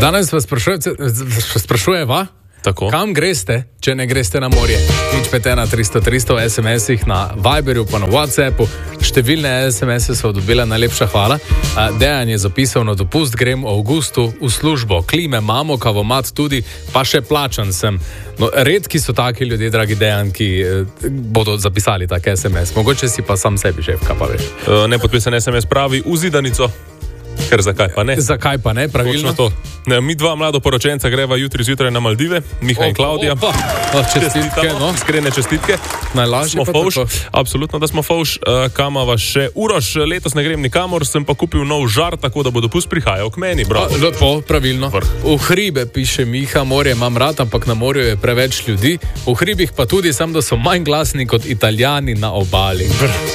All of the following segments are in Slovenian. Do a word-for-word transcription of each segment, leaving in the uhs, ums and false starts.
Danes vas sprašujeva, Tako. kam greste, če ne greste na morje. Nič pet ena tristo tristo es em esih na Viberju, pa na WhatsAppu. Številne es em ese so dobila, najlepša hvala. Dejan je zapisal, na dopust grem v avgustu v službo. Klime imamo, kavomat tudi, pa še plačan sem. No, redki so taki ljudje, dragi Dejan, ki eh, bodo zapisali tak es em es. Mogoče si pa sam sebi šefka, pa veš. Uh, nepodpisan es em es pravi v zidanico. Ker zakaj pa ne? Zakaj pa ne, pravilno to. Ne, mi dva mlado poročenca greva jutri zjutraj na Maldive, Miha in Klaudija. Opa, opa. Čestitke, no. Iskrene čestitke. Najlažje Smo pa fauš, tako. absolutno, da smo fauš. Uh, kamava še Uroš, letos ne grem nikamor, sem pa kupil nov žar, tako da bo dopust prihajal k meni, bravo. A, lepo, pravilno. Vrh. V hribe, piše Miha, morje imam rad, ampak na morju je preveč ljudi. V hribih pa tudi, sam da so manj glasni kot Italijani na obali.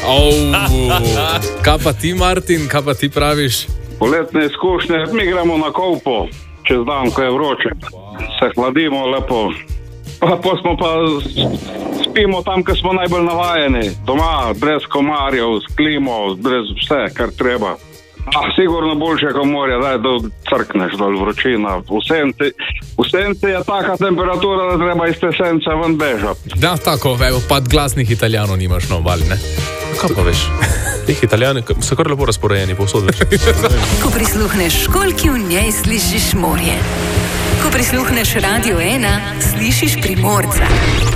Kaj pa ti, Martin, kaj pa ti praviš? Poletne izkušnje, mi gremo na Kolpo, čez dan, ko je vroče. Se hladimo lepo. Pa, pa smo pa spimo tam, ko smo najbolj navajeni. Doma, brez komarjev, s klimo, brez vse, kar treba. Ah, sigurno boljše kot morje, daj, da crkneš dol vročina. V senci, v senci je taka temperatura, da treba iz te sence ven bežati. Da, tako, evo, pa glasnih Italijanov nimaš na obali, ne? Kaj pa veš? Teh Italijani so kar lepo razporejeni, povsod veš. Ko prisluhneš školjki, v njej slišiš morje. Ko prisluhneš Radio ena, slišiš Primorca.